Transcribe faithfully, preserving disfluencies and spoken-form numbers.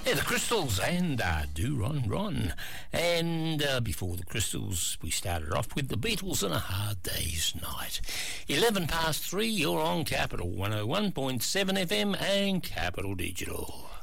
Yeah, the Crystals and uh, Do Ron Ron. And uh, before the Crystals, we started off with the Beatles and A Hard Day's Night. eleven past three, you're on Capital one oh one point seven F M and Capital Digital.